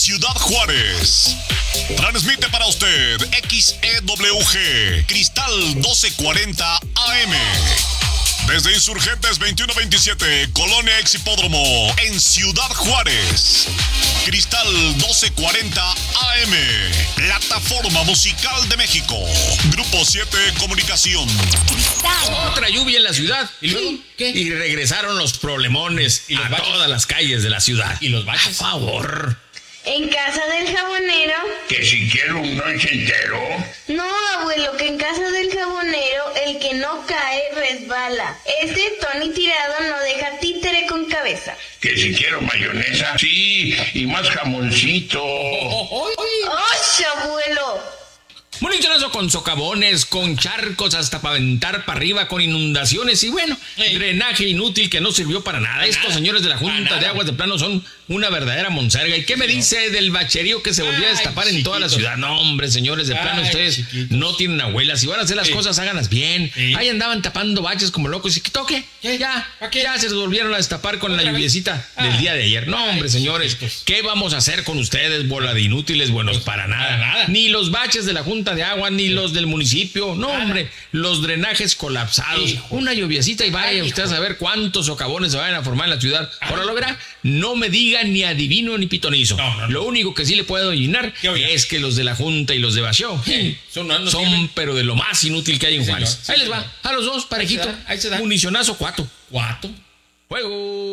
Ciudad Juárez. Transmite para usted XEWG Cristal 1240 AM. Desde Insurgentes 2127, Colonia Exhipódromo, en Ciudad Juárez. Cristal 1240 AM, Plataforma Musical de México. Grupo 7 Comunicación. Otra lluvia en la ciudad. ¿Y luego qué? Y regresaron los problemones a todas las calles de la ciudad. ¿Y los baches? A favor. ¿En casa del jabonero? Que si quiero un lonche entero. No, abuelo, que en casa del jabonero el que no cae resbala. Ese Tony Tirado no deja títere con cabeza. Que si quiero mayonesa. Sí, y más jamoncito. ¡Oh, abuelo! Monitorazo con socavones, con charcos hasta para aventar para arriba, con inundaciones y bueno, drenaje inútil que no sirvió para nada. Estos señores de la Junta de Aguas de Plano son una verdadera monserga. ¿Y qué me dice del bacherío que se volvió a destapar en toda la ciudad? No, hombre, señores de Plano, ustedes no tienen abuelas. Si van a hacer las cosas, háganlas bien. Ahí andaban tapando baches como locos. ¿Y qué toque? Ya se volvieron a destapar con la lluviecita del día de ayer. No, hombre, señores, ¿qué vamos a hacer con ustedes, bola de inútiles buenos? Para nada. Ni los baches de la Junta de Agua, ni los del municipio. No, hombre, los drenajes colapsados. Una lluviecita y vaya usted a saber cuántos socavones se vayan a formar en la ciudad. Ahora lo verá, no me diga ni adivino ni pitonizo. No. Lo único que sí le puedo adivinar es que los de la Junta y los de Basho son pero de lo más inútil que hay en Juárez. Ahí les va, a los dos, parejito. Ahí se da. Municionazo, cuatro. Juego.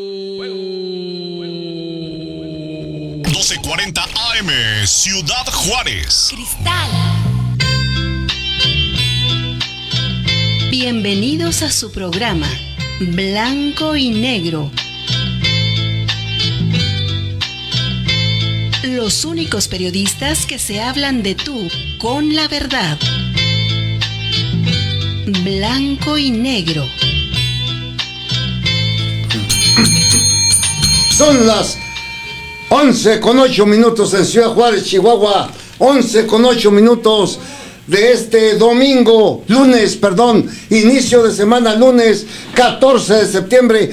1240 AM, Ciudad Juárez. Cristal. Bienvenidos a su programa Blanco y Negro. Los únicos periodistas que se hablan de tú con la verdad. Blanco y Negro. Son las 11:08 en Ciudad Juárez, Chihuahua. 11:08 de este domingo, inicio de semana, lunes 14 de septiembre.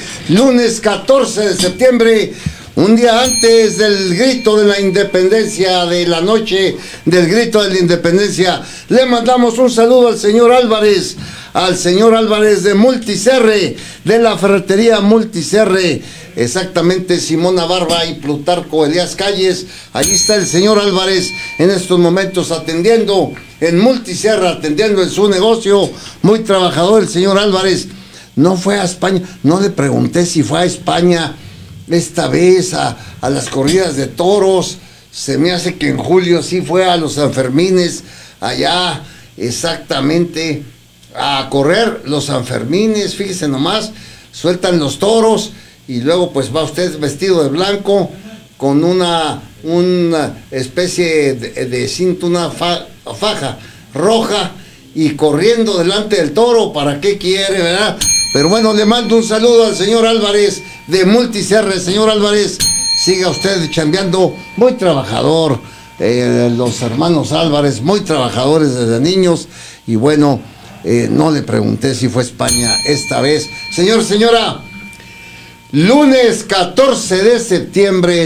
Un día antes del grito de la independencia, de la noche del grito de la independencia, le mandamos un saludo al señor Álvarez de Multicerre, de la ferretería Multicerre, exactamente Simona Barba y Plutarco Elías Calles. Allí está el señor Álvarez en estos momentos atendiendo en Multicerre, atendiendo en su negocio. Muy trabajador el señor Álvarez. No fue a España, no le pregunté si fue a España esta vez a las corridas de toros. Se me hace que en julio sí fue a los Sanfermines, allá exactamente a correr los Sanfermines. Fíjese nomás, sueltan los toros y luego pues va usted vestido de blanco con una especie de cinto, una faja roja, y corriendo delante del toro. ¿Para qué quiere, verdad? Pero bueno, le mando un saludo al señor Álvarez de Multicerre. Señor Álvarez, siga usted chambeando, muy trabajador. Los hermanos Álvarez, muy trabajadores desde niños. Y bueno, no le pregunté si fue a España esta vez. Señora, lunes 14 de septiembre,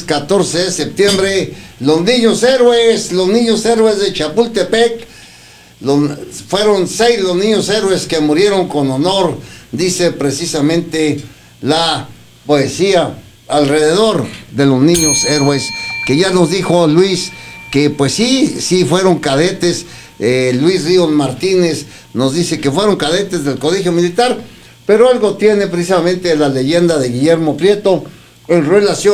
los niños héroes de Chapultepec. Fueron 6 los niños héroes que murieron con honor, dice precisamente la poesía alrededor de los niños héroes, que ya nos dijo Luis que pues sí fueron cadetes. Luis Ríos Martínez nos dice que fueron cadetes del Colegio Militar, pero algo tiene precisamente la leyenda de Guillermo Prieto en relación